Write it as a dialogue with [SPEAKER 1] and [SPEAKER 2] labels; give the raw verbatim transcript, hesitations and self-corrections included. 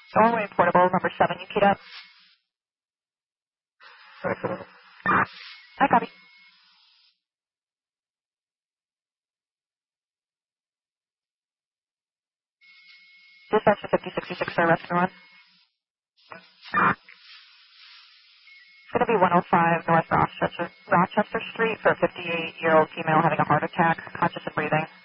[SPEAKER 1] Norway Portable, number seven, you keyed up.
[SPEAKER 2] Excellent.
[SPEAKER 1] I copy. Dispatch to fifty sixty-six for rescue run. It's going to be one oh five North Rochester, Rochester Street for a fifty-eight-year-old female having a heart attack, conscious and breathing.